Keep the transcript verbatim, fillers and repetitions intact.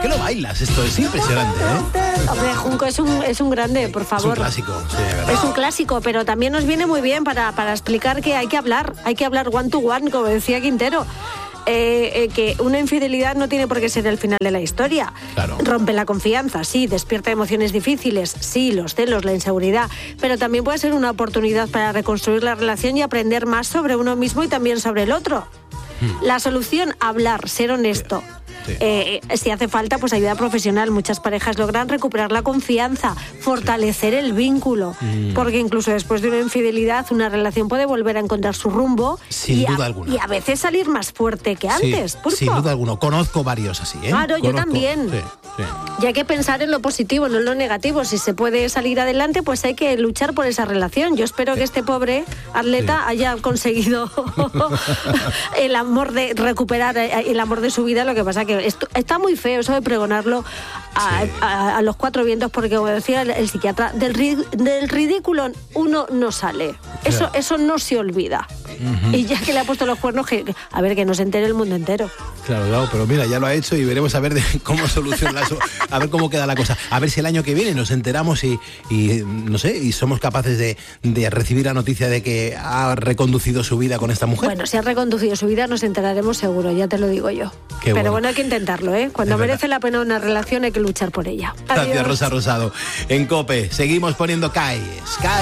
qué lo bailas? Esto es impresionante, ¿eh? Hombre, Junco es un, es un grande, por favor. Es un clásico, sí, de verdad. Es un clásico, pero también nos viene muy bien para, para explicar que hay que hablar, hay que hablar one to one, como decía Quintero. Eh, eh, que una infidelidad no tiene por qué ser el final de la historia. Claro. Rompe la confianza, sí, despierta emociones difíciles, sí, los celos, la inseguridad, pero también puede ser una oportunidad para reconstruir la relación y aprender más sobre uno mismo y también sobre el otro. Hmm. La solución, hablar, ser honesto. Sí. Sí. Eh, si hace falta, pues ayuda profesional. Muchas parejas logran recuperar la confianza, fortalecer sí. el vínculo, mm. porque incluso después de una infidelidad una relación puede volver a encontrar su rumbo. Sin y duda a, alguna. Y a veces salir más fuerte que antes. Sí, ¿Por sin qué? duda alguna. Conozco varios así, ¿eh? Claro, Conozco. yo también. Sí, sí. Y hay que pensar en lo positivo, no en lo negativo. Si se puede salir adelante, pues hay que luchar por esa relación. Yo espero sí. que este pobre atleta sí. haya conseguido el amor de recuperar el amor de su vida. Lo que pasa que esto, está muy feo eso de pregonarlo a, sí. a, a los cuatro vientos, porque como decía el, el psiquiatra, del, ri, del ridículo uno no sale. Eso, claro. eso no se olvida. Uh-huh. Y ya que le ha puesto los cuernos, que, a ver, que no se entere el mundo entero. Claro, claro, pero mira, ya lo ha hecho y veremos a ver de cómo soluciona eso, a ver cómo queda la cosa. A ver si el año que viene nos enteramos y, y no sé, y somos capaces de, de recibir la noticia de que ha reconducido su vida con esta mujer. Bueno, si ha reconducido su vida nos enteraremos seguro, ya te lo digo yo. Qué pero bueno. bueno, hay que intentarlo, ¿eh? Cuando es merece verdad. la pena una relación hay que luchar por ella. Gracias, Adiós. Rosa Rosado. En COPE seguimos poniendo C A I.